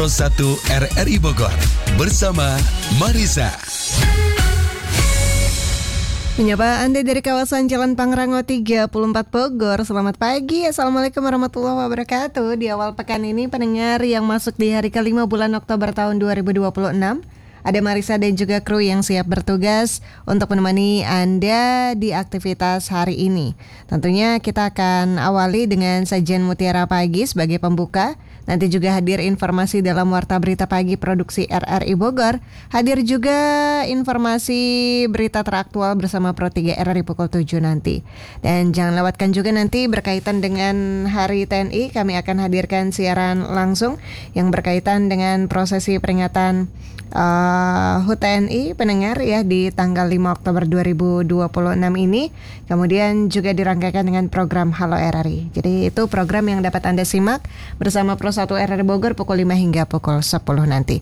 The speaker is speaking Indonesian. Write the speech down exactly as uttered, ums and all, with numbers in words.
satu R R I Bogor bersama Marisa. Menyapa Anda dari kawasan Jalan Pangrango tiga puluh empat Bogor. Selamat pagi, Assalamualaikum warahmatullahi wabarakatuh. Di awal pekan ini pendengar yang masuk di hari kelima bulan Oktober tahun dua ribu dua puluh enam, ada Marisa dan juga kru yang siap bertugas untuk menemani Anda di aktivitas hari ini. Tentunya kita akan awali dengan sajian Mutiara Pagi sebagai pembuka. Nanti juga hadir informasi dalam Warta Berita Pagi Produksi R R I Bogor. Hadir juga informasi berita teraktual bersama Pro tiga R R I pukul tujuh nanti. Dan jangan lewatkan juga nanti berkaitan dengan Hari T N I, kami akan hadirkan siaran langsung yang berkaitan dengan prosesi peringatan uh, H U T T N I pendengar ya di tanggal lima Oktober dua ribu dua puluh enam ini. Kemudian juga dirangkaikan dengan program Halo R R I. Jadi itu program yang dapat Anda simak bersama Pro satu R R I Bogor pukul lima hingga pukul sepuluh nanti.